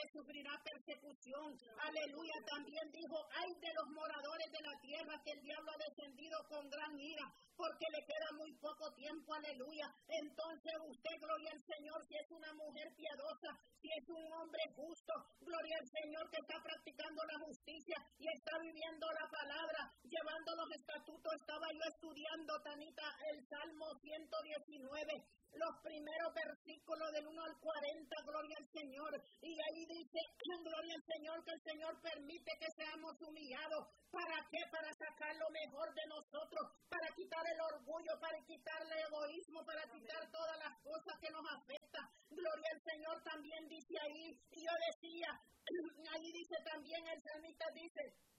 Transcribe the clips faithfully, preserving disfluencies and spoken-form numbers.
sufrirá persecución. Aleluya. También dijo, ay de los moradores de la tierra, que el diablo ha descendido con gran ira, porque le queda muy poco tiempo. Aleluya. Entonces usted, gloria al Señor, si es una mujer piadosa, si es un hombre justo, gloria al Señor, que está practicando la justicia y está viviendo la palabra, llevando los estatutos. Estaba yo estudiando, Tanita, el Salmo ciento diecinueve, los primeros versículos del uno al cuarenta, gloria al Señor, y ahí dice, gloria al Señor, que el Señor permite que seamos humillados. ¿Para qué? Para sacar lo mejor de nosotros, para quitar el orgullo, para quitar el egoísmo, para quitar todas las cosas que nos afectan. Gloria al Señor. También dice ahí, y yo decía, ahí dice también, el salmista dice,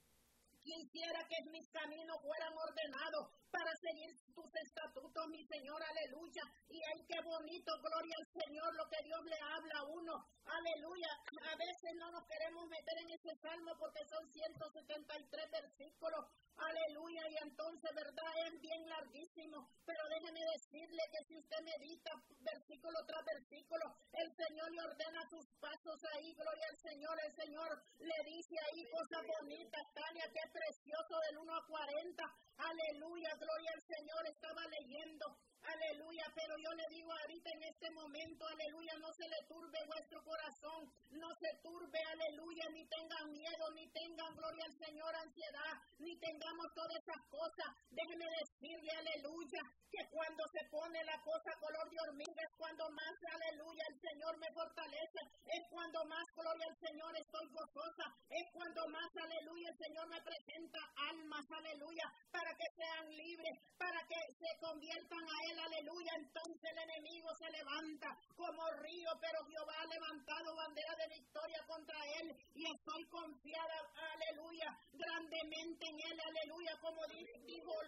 quisiera que mis caminos fueran ordenados para seguir tus estatutos, mi Señor, aleluya. Y ay, qué bonito, gloria al Señor, lo que Dios le habla a uno, aleluya. A veces no nos queremos meter en ese salmo porque son ciento setenta y tres versículos, aleluya, y entonces, verdad, es bien larguísimo, pero déjeme decirle que si usted medita versículo tras versículo, el Señor le ordena sus pasos ahí, gloria al Señor. El Señor le dice ahí cosas bonitas, Tania, qué precioso, del uno a cuarenta, aleluya, gloria al Señor. Estaba leyendo, aleluya, pero yo le digo ahorita en este momento, aleluya, no se le turbe vuestro corazón, no se turbe, aleluya, ni tengan miedo, ni tengan, gloria al Señor, ansiedad, ni tengamos todas esas cosas. Déjeme decirle, aleluya, que cuando se pone la cosa color de hormiga es cuando más, aleluya, el Señor me fortalece, es cuando más, gloria al Señor, estoy gozosa, es cuando más, aleluya, el Señor me presenta almas, aleluya, para que sean libres, para que se conviertan a Él, aleluya. Entonces el enemigo se levanta como río, pero Jehová ha levantado bandera de victoria contra él, y estoy confiada, aleluya, grandemente en Él, aleluya, como dijo